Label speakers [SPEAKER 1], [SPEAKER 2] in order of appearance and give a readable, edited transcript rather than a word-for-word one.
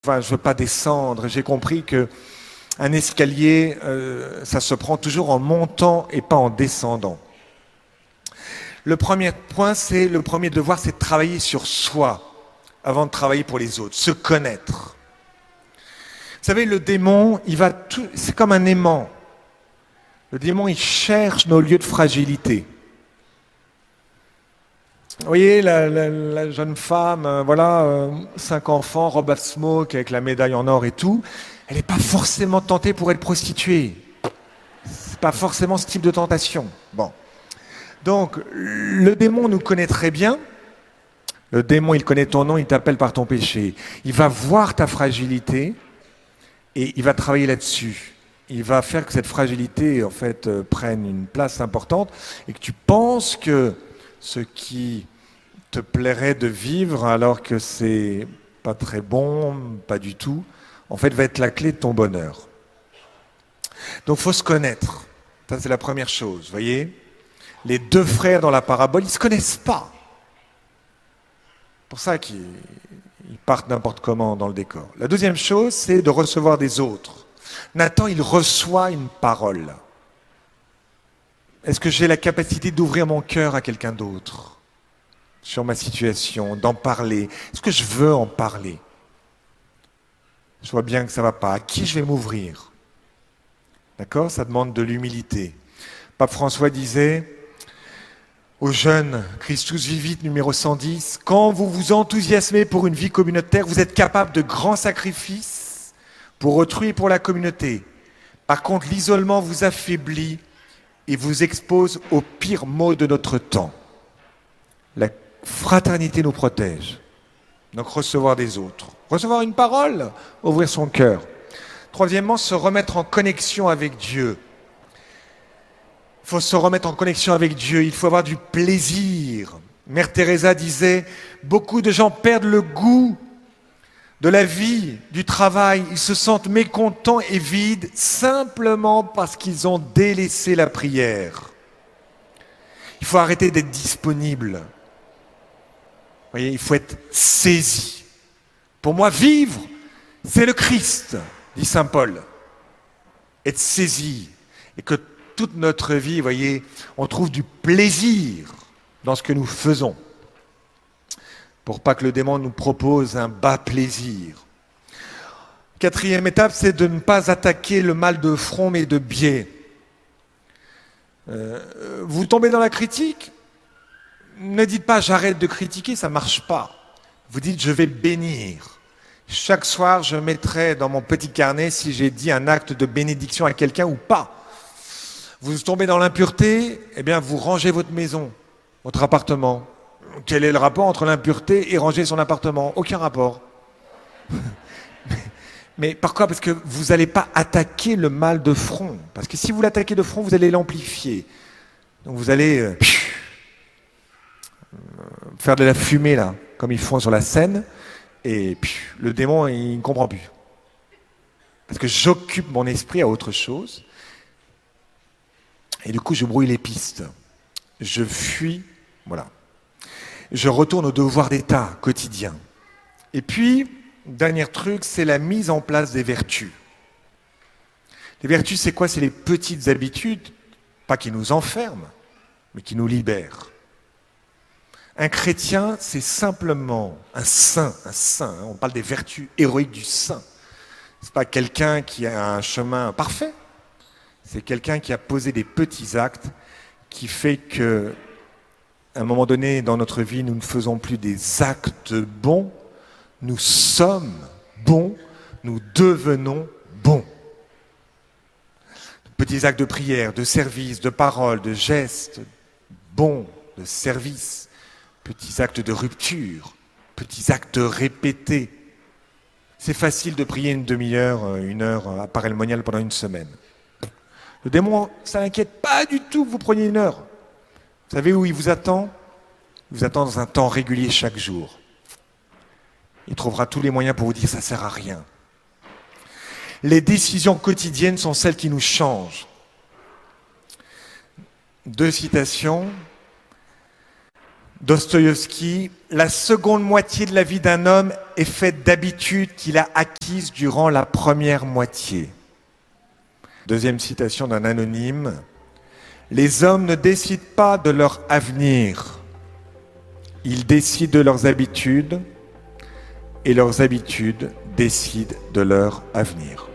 [SPEAKER 1] Enfin, je ne veux pas descendre. J'ai compris que un escalier, ça se prend toujours en montant et pas en descendant. Le premier point, le premier devoir, c'est de travailler sur soi avant de travailler pour les autres, se connaître. Vous savez, le démon, c'est comme un aimant. Le démon, il cherche nos lieux de fragilité. Vous voyez, la jeune femme, 5 enfants, robe à smoke avec la médaille en or et tout, elle n'est pas forcément tentée pour être prostituée. C'est pas forcément ce type de tentation. Bon. Donc, le démon nous connaît très bien. Le démon, il connaît ton nom, il t'appelle par ton péché. Il va voir ta fragilité et il va travailler là-dessus. Il va faire que cette fragilité, en fait, prenne une place importante et que tu penses que ce qui te plairait de vivre alors que c'est pas très bon, pas du tout, en fait, va être la clé de ton bonheur. Donc, il faut se connaître. Ça, c'est la première chose, vous voyez. Les deux frères dans la parabole, ils ne se connaissent pas. C'est pour ça qu'ils partent n'importe comment dans le décor. La deuxième chose, c'est de recevoir des autres. Nathan, il reçoit une parole. Est-ce que j'ai la capacité d'ouvrir mon cœur à quelqu'un d'autre sur ma situation, d'en parler? Est-ce que je veux en parler? Je vois bien que ça ne va pas. À qui je vais m'ouvrir? D'accord? Ça demande de l'humilité. Pape François disait aux jeunes, Christus Vivit numéro 110, quand vous vous enthousiasmez pour une vie communautaire, vous êtes capable de grands sacrifices pour autrui et pour la communauté. Par contre, l'isolement vous affaiblit et vous expose aux pires maux de notre temps. La fraternité nous protège. Donc recevoir des autres. Recevoir une parole, ouvrir son cœur. Troisièmement, se remettre en connexion avec Dieu. Il faut se remettre en connexion avec Dieu, il faut avoir du plaisir. Mère Teresa disait, beaucoup de gens perdent le goût de la vie, du travail, ils se sentent mécontents et vides simplement parce qu'ils ont délaissé la prière. Il faut arrêter d'être disponible. Vous voyez, il faut être saisi. Pour moi, vivre, c'est le Christ, dit saint Paul. Être saisi. Et que toute notre vie, vous voyez, on trouve du plaisir dans ce que nous faisons. Pour pas que le démon nous propose un bas plaisir. Quatrième étape, c'est de ne pas attaquer le mal de front, mais de biais. Vous tombez dans la critique, ne dites pas j'arrête de critiquer, ça ne marche pas. Vous dites je vais bénir. Chaque soir, je mettrai dans mon petit carnet si j'ai dit un acte de bénédiction à quelqu'un ou pas. Vous tombez dans l'impureté, eh bien vous rangez votre maison, votre appartement. Quel est le rapport entre l'impureté et ranger son appartement? Aucun rapport. Mais pourquoi? Parce que vous n'allez pas attaquer le mal de front. Parce que si vous l'attaquez de front, vous allez l'amplifier. Donc vous allez faire de la fumée, là, comme ils font sur la scène. Et le démon, il ne comprend plus. Parce que j'occupe mon esprit à autre chose. Et du coup, je brouille les pistes. Je fuis, voilà. Je retourne au devoir d'État quotidien. Et puis, dernier truc, c'est la mise en place des vertus. Les vertus, c'est quoi? C'est les petites habitudes, pas qui nous enferment, mais qui nous libèrent. Un chrétien, c'est simplement un saint. Hein, on parle des vertus héroïques du saint. C'est pas quelqu'un qui a un chemin parfait. C'est quelqu'un qui a posé des petits actes qui fait que, à un moment donné dans notre vie, nous ne faisons plus des actes bons, nous sommes bons, nous devenons bons. Petits actes de prière, de service, de parole, de gestes, bons, de service, petits actes de rupture, petits actes répétés. C'est facile de prier une demi-heure, 1 heure à Paray le Monial pendant une semaine. Le démon, ça n'inquiète pas du tout que vous preniez 1 heure. Vous savez où il vous attend? Il vous attend dans un temps régulier chaque jour. Il trouvera tous les moyens pour vous dire ça ne sert à rien. Les décisions quotidiennes sont celles qui nous changent. 2 citations. Dostoïevski, la seconde moitié de la vie d'un homme est faite d'habitudes qu'il a acquises durant la première moitié. Deuxième citation d'un anonyme. Les hommes ne décident pas de leur avenir. Ils décident de leurs habitudes et leurs habitudes décident de leur avenir.